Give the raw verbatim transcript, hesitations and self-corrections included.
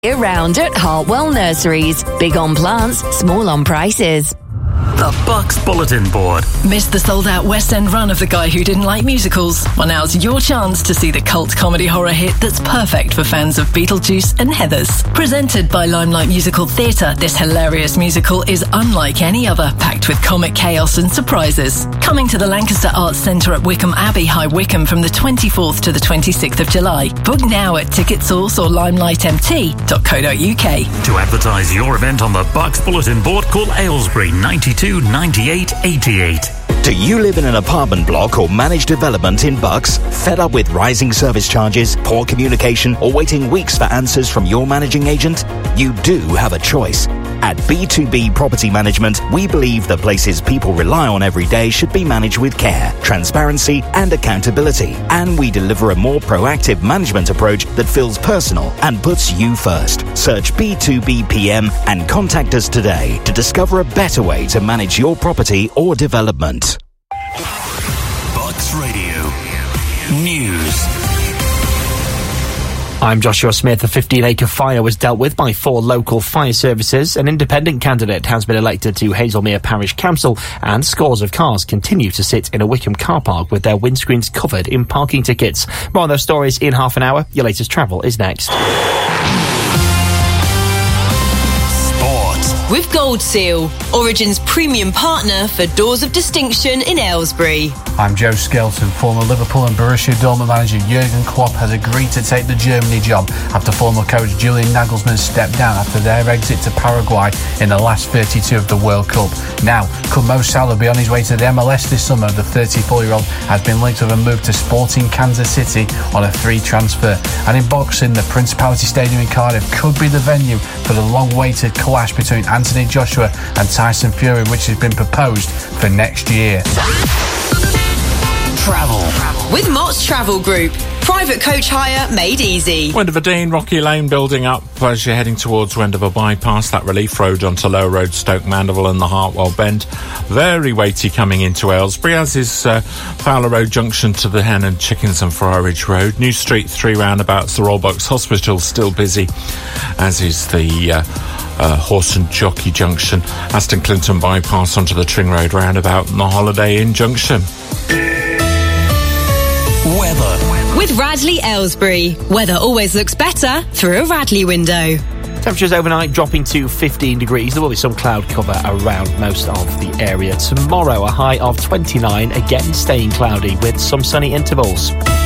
Around at Hartwell Nurseries. Big on plants, small on prices. The Bucks Bulletin Board. Missed the sold-out West End run of The Guy Who Didn't Like Musicals? Well, now's your chance to see the cult comedy horror hit that's perfect for fans of Beetlejuice and Heathers. Presented by Limelight Musical Theatre, this hilarious musical is unlike any other, packed with comic chaos and surprises. Coming to the Lancaster Arts Centre at Wickham Abbey, High Wycombe from the twenty-fourth to the twenty-sixth of July. Book now at ticket source or limelight m t dot co dot u k. To advertise your event on the Bucks Bulletin Board, call Aylesbury ninety-two ninety-eight eighty-eight. Do you live in an apartment block or managed development in Bucks? Fed up with rising service charges, poor communication, or waiting weeks for answers from your managing agent? You do have a choice. At B two B Property Management, we believe the places people rely on every day should be managed with care, transparency, and accountability. And we deliver a more proactive management approach that feels personal and puts you first. Search B two B P M and contact us today to discover a better way to manage your property or development. Bucks Radio News. I'm Joshua Smith. A fifteen-acre fire was dealt with by four local fire services. An independent candidate has been elected to Hazelmere Parish Council, and scores of cars continue to sit in a Wickham car park with their windscreens covered in parking tickets. More on those stories in half an hour. Your latest travel is next. With Gold Seal, Origin's premium partner for Doors of Distinction in Aylesbury. I'm Joe Skelton. Former Liverpool and Borussia Dortmund manager Jurgen Klopp has agreed to take the Germany job after former coach Julian Nagelsmann stepped down after their exit to Paraguay in the last thirty-two of the World Cup. Now, could Mo Salah be on his way to the M L S this summer? The thirty-four-year-old has been linked with a move to Sporting Kansas City on a free transfer. And in boxing, the Principality Stadium in Cardiff could be the venue for the long-awaited clash between Anthony Joshua and Tyson Fury, which has been proposed for next year. Travel. With Mott's Travel Group. Private coach hire made easy. Wendover Dean, Rocky Lane building up as you're heading towards Wendover Bypass. That relief road onto Low Road, Stoke Mandeville and the Hartwell Bend. Very weighty coming into Aylesbury, as is uh, Fowler Road Junction to the Hen and Chickens and Friarage Road. New Street, three roundabouts. The Royal Bucks Hospital still busy, as is the uh, uh, Horse and Jockey Junction. Aston Clinton Bypass onto the Tring Road roundabout and the Holiday Inn Junction. Weather. With Radley Aylesbury, weather always looks better through a Radley window. Temperatures overnight dropping to fifteen degrees. There will be some cloud cover around most of the area. Tomorrow, a high of twenty-nine, again staying cloudy with some sunny intervals.